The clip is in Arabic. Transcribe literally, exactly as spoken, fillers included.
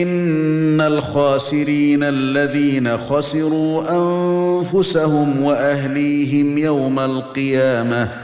ان الخاسرين الذين خسروا انفسهم واهليهم يوم القيامه